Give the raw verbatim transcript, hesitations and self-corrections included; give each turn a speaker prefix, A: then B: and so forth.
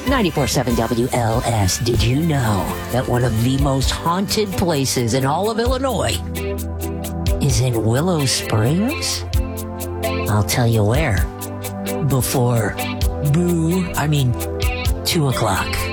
A: ninety-four point seven W L S. Did you know that one of the most haunted places in all of Illinois is in Willow Springs? I'll tell you where. Before boo, I mean, two o'clock.